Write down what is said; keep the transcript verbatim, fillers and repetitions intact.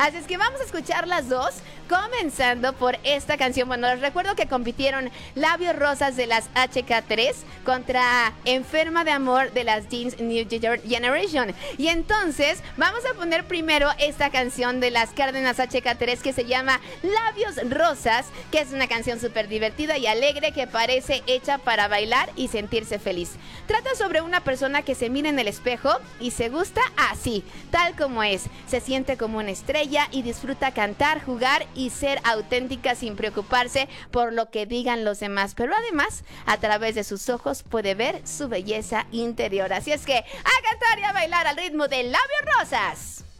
Así es que vamos a escuchar las dos, comenzando por esta canción. Bueno, les recuerdo que compitieron Labios Rosas de las H K tres contra Enferma de Amor de las Jeans New Generation. Y entonces vamos a poner primero esta canción de las Cárdenas H K tres que se llama Labios Rosas, que es una canción súper divertida y alegre que parece hecha para bailar y sentirse feliz. Trata sobre una persona que se mira en el espejo y se gusta así, tal como es. Se siente como una estrella y disfruta cantar, jugar y ser auténtica sin preocuparse por lo que digan los demás. Pero además, a través de sus ojos puede ver su belleza interior. Así es que a cantar y a bailar al ritmo de Labios Rosas.